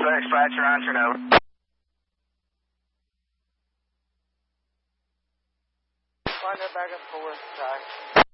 Dispatch, you're on Chernobyl. Find that back up for tax.